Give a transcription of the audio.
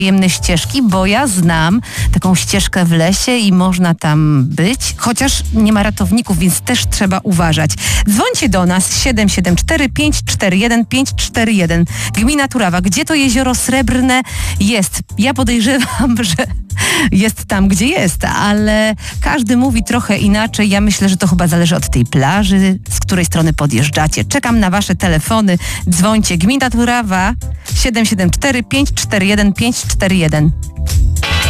przyjemne ścieżki, bo ja znam taką ścieżkę w lesie i można tam być, chociaż nie ma ratowników, więc też trzeba uważać. Dzwońcie do nas 774 541 541. Gmina Turawa. Gdzie to jezioro Srebrne jest? Ja podejrzewam, że jest tam, gdzie jest, ale każdy mówi trochę inaczej. Ja myślę, że to chyba zależy od tej plaży, z której strony podjeżdżacie. Czekam na wasze telefony. Dzwońcie. Gmina Turawa 774 541 541.